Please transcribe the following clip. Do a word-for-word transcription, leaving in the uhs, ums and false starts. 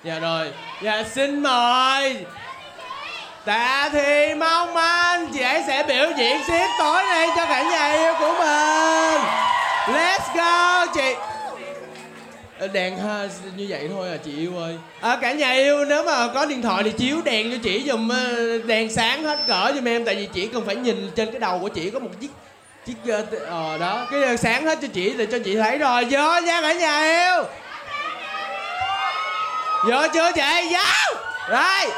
Dạ rồi. Dạ xin mời Tạ Thị Mong Anh, chị ấy sẽ biểu diễn tiếp tối nay cho cả nhà yêu của mình. Let's go chị. Đèn ha, như vậy thôi à chị yêu ơi. À, cả nhà yêu nếu mà có điện thoại thì chiếu đèn cho chị giùm, đèn sáng hết cỡ giùm em. Tại vì chị cần phải nhìn trên cái đầu của chị có một chiếc chiếc ờ đó, cái đèn sáng hết cho chị để cho chị thấy rồi. Vô nha cả nhà yêu. Vô chưa chị? Vô. Rồi.